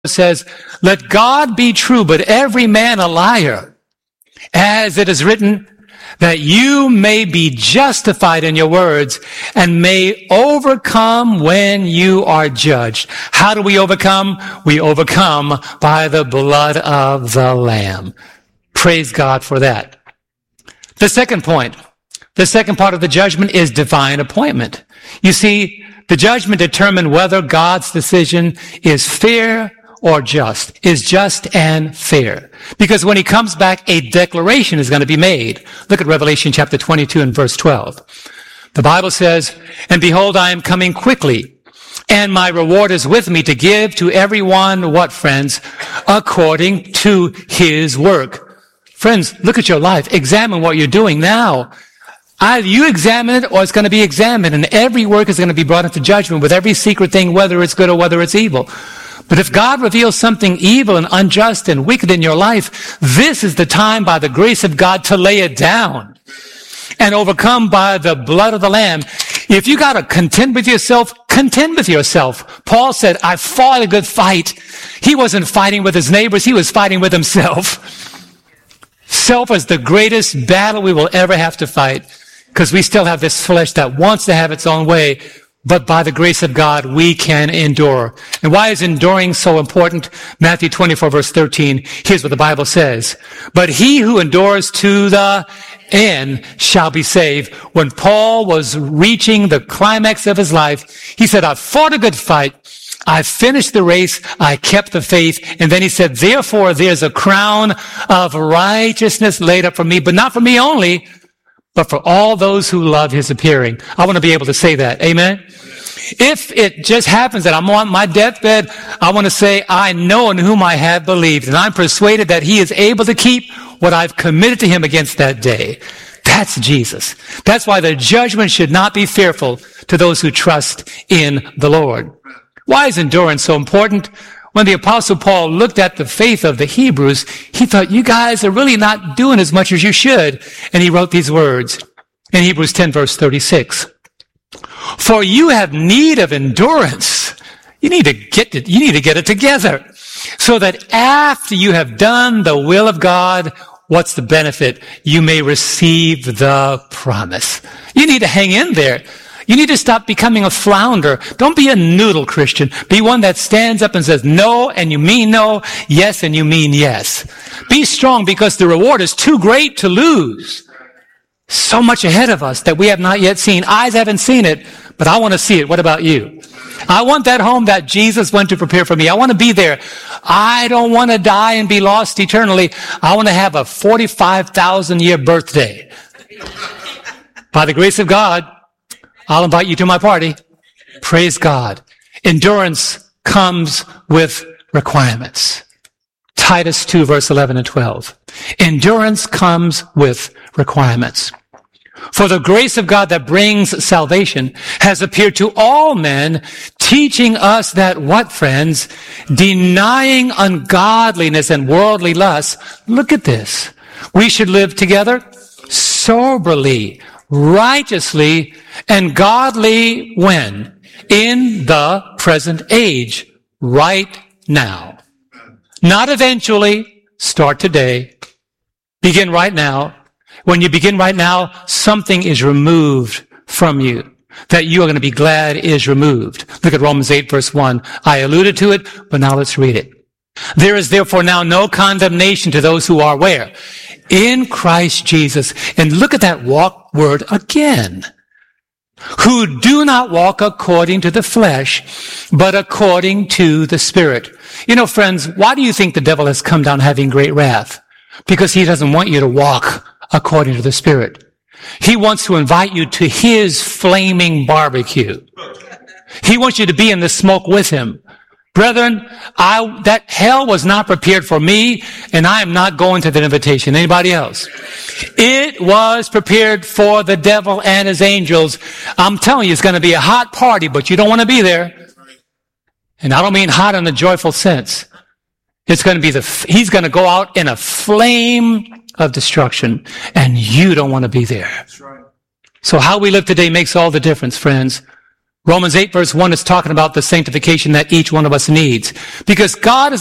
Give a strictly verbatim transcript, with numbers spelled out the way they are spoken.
says, let God be true, but every man a liar, as it is written, that you may be justified in your words and may overcome when you are judged. How do we overcome? We overcome by the blood of the Lamb. Praise God for that. The second point, the second part of the judgment is divine appointment. You see, the judgment determines whether God's decision is fair or just, is just and fair. Because when he comes back, a declaration is going to be made. Look at Revelation chapter twenty-two and verse twelve. The Bible says, and behold, I am coming quickly, and my reward is with me to give to everyone, what, friends? According to his work. Friends, look at your life. Examine what you're doing now. Either you examine it or it's going to be examined, and every work is going to be brought into judgment with every secret thing, whether it's good or whether it's evil. But if God reveals something evil and unjust and wicked in your life, this is the time by the grace of God to lay it down and overcome by the blood of the Lamb. If you got to contend with yourself, contend with yourself. Paul said, I fought a good fight. He wasn't fighting with his neighbors. He was fighting with himself. Self is the greatest battle we will ever have to fight, because we still have this flesh that wants to have its own way. But by the grace of God, we can endure. And why is enduring so important? Matthew twenty-four, verse thirteen. Here's what the Bible says. But he who endures to the end shall be saved. When Paul was reaching the climax of his life, he said, I fought a good fight. I finished the race. I kept the faith. And then he said, therefore, there's a crown of righteousness laid up for me, but not for me only, but for all those who love his appearing. I want to be able to say that. Amen? If it just happens that I'm on my deathbed, I want to say, I know in whom I have believed, and I'm persuaded that he is able to keep what I've committed to him against that day. That's Jesus. That's why the judgment should not be fearful to those who trust in the Lord. Why is endurance so important? When the Apostle Paul looked at the faith of the Hebrews, he thought, you guys are really not doing as much as you should. And he wrote these words in Hebrews ten, verse thirty-six. For you have need of endurance. You need to get it, you need to get it together. So that after you have done the will of God, what's the benefit? You may receive the promise. You need to hang in there. You need to stop becoming a flounder. Don't be a noodle Christian. Be one that stands up and says no and you mean no, yes and you mean yes. Be strong, because the reward is too great to lose. So much ahead of us that we have not yet seen. Eyes haven't seen it, but I want to see it. What about you? I want that home that Jesus went to prepare for me. I want to be there. I don't want to die and be lost eternally. I want to have a forty-five thousand year birthday. By the grace of God, I'll invite you to my party. Praise God. Endurance comes with requirements. Titus two, verse eleven and twelve. Endurance comes with requirements. For the grace of God that brings salvation has appeared to all men, teaching us that what, friends? Denying ungodliness and worldly lust. Look at this. We should live together soberly, righteously, and godly when? In the present age, right now. Not eventually. Start today. Begin right now. When you begin right now, something is removed from you that you are going to be glad is removed. Look at Romans eight, verse one. I alluded to it, but now let's read it. There is therefore now no condemnation to those who are where? In Christ Jesus. And look at that walk word again. Who do not walk according to the flesh, but according to the Spirit. You know, friends, why do you think the devil has come down having great wrath? Because he doesn't want you to walk according to the Spirit. He wants to invite you to his flaming barbecue. He wants you to be in the smoke with him. Brethren, I, that hell was not prepared for me, and I am not going to that invitation. Anybody else? It was prepared for the devil and his angels. I'm telling you, it's going to be a hot party, but you don't want to be there. And I don't mean hot in a joyful sense. It's going to be the, he's going to go out in a flame of destruction, and you don't want to be there. So how we live today makes all the difference, friends. Romans eight verse one is talking about the sanctification that each one of us needs. Because God is